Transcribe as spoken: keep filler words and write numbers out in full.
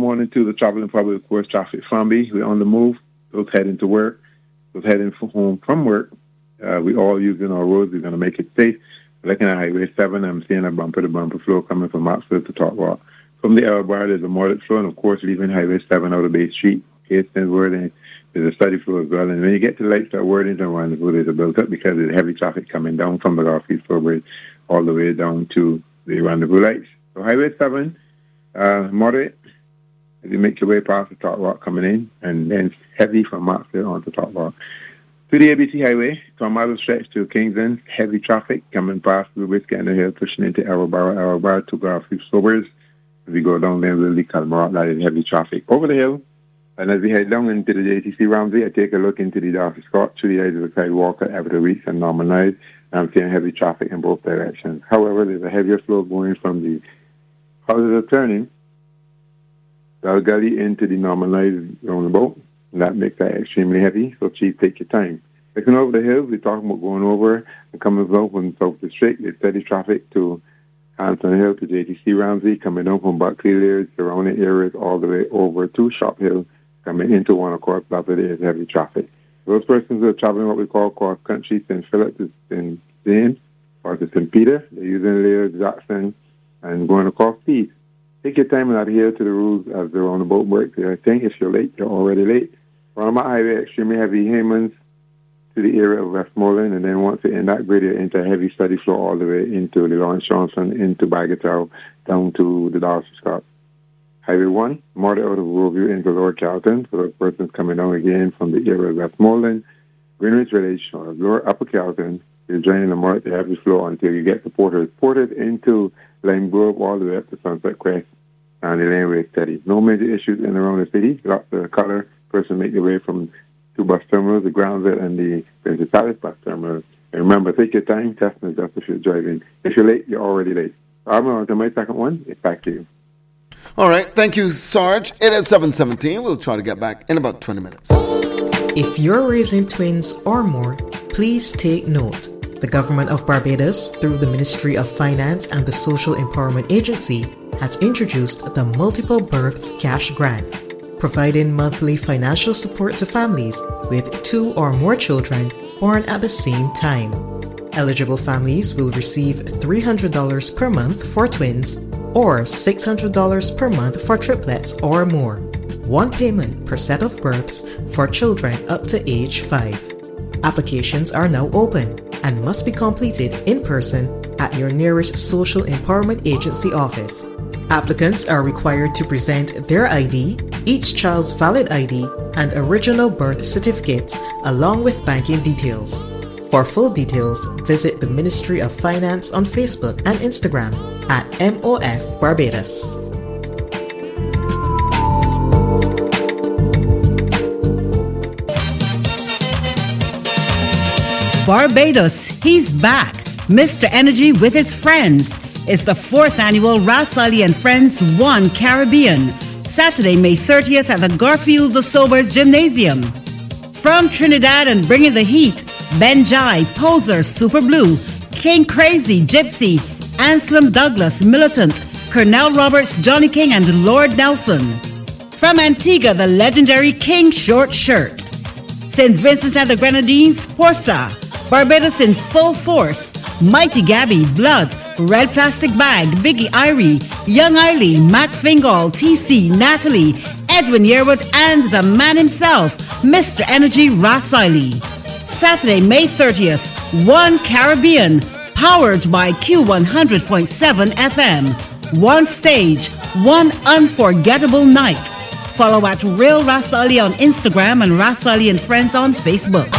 morning to the traveling public, of course, traffic from B. We're on the move. Those heading to work. Those heading home from work. Uh, we all using our roads. We're going to make it safe. Looking at Highway seven, I'm seeing a bumper-to-bumper flow coming from Maxfield to Top Rock. From the Errol Bar, there's a moderate flow, and of course, leaving Highway seven out of Bay Street. Hastings, Worthing, there's a steady flow as well. And when you get to the lights at Worthington and Rendezvous, there's a build-up because there's heavy traffic coming down from the Garfield Bridge all the way down to the Rendezvous lights. So Highway seven, uh, moderate, as you make your way past the Top Rock coming in, and then heavy from Maxfield onto Top Rock. To the A B C Highway, from Marble Stretch to Kingston, heavy traffic coming past the Whiskey and the Hill, pushing into Errol Bar, Errol Bar to Garfield Sobers. As we go down there, we'll be Calmarock, that is heavy traffic. Over the hill, and as we head down into the J T C Ramsey, I take a look into the Darcy Scott, through the edge of the sidewalk at Everett Reach and Norman Knight. I'm seeing heavy traffic in both directions. However, there's a heavier flow going from the houses of turning, Bell Gully into the Norman Knight roundabout. And that makes that extremely heavy, so please take your time. Looking over the hills, we're talking about going over and coming south from South District. There's steady traffic to Hanson Hill to J T C Ramsey, coming down from Buckley Lears, surrounding areas, all the way over to Shop Hill, coming into one across Plaza. There's heavy traffic. Those persons who are traveling what we call cross-country, Saint Philip to Saint James, or to Saint Peter, they're using Lears, Jackson, and going across Peace. Take your time and adhere to the rules as the roundabout works. I think if you're late, you're already late. Ronald Highway, extremely heavy Haymans to the area of Westmoreland, and then once you're in that grade, you're into a heavy steady flow all the way into the Lawrence Johnson, into Bagatelle, down to the Darcy Scott. Highway one, moderate out of Roview into Lower Carlton, for those persons coming down again from the area of Westmoreland, Greenwich Village, or Lower Upper Carlton, you're joining the moderate to heavy flow until you get to Porter's. Porter's into Lime Grove all the way up to Sunset Crest, and the laneway is steady. No major issues in and around the city. Lots of color. Person make their way from two bus terminals, the Groundsville and the Princess Alice bus terminals. And remember, take your time, testing just if you're driving. If you're late, you're already late. I'm on to my second one. It's back to you. All right. Thank you, Sarge. It is seven seventeen. We'll try to get back in about twenty minutes. If you're raising twins or more, please take note. The government of Barbados, through the Ministry of Finance and the Social Empowerment Agency, has introduced the Multiple Births Cash Grant, providing monthly financial support to families with two or more children born at the same time. Eligible families will receive three hundred dollars per month for twins or six hundred dollars per month for triplets or more. One payment per set of births for children up to age five. Applications are now open and must be completed in person at your nearest Social Empowerment Agency office. Applicants are required to present their I D, each child's valid I D, and original birth certificates, along with banking details. For full details, visit the Ministry of Finance on Facebook and Instagram at M O F Barbados. Barbados, he's back. Mister Energy with his friends. It's the fourth annual Ras Ali and Friends One Caribbean, Saturday, May thirtieth at the Garfield de Sobers Gymnasium. From Trinidad and bringing the heat, Ben Jai, Poser, Super Blue, King Crazy, Gypsy, Anselm Douglas, Militant, Colonel Roberts, Johnny King, and Lord Nelson. From Antigua, the legendary King Short Shirt. Saint Vincent and the Grenadines, Porsa. Barbados in full force, Mighty Gabby, Blood, Red Plastic Bag, Biggie Irie, Young Eiley, Mac Fingal, T C, Natalie, Edwin Yearwood, and the man himself, Mister Energy Ras Ali. Saturday, May thirtieth, One Caribbean, powered by Q one hundred point seven F M. One stage, one unforgettable night. Follow at Real Ras Ali on Instagram and Ras Ali and Friends on Facebook.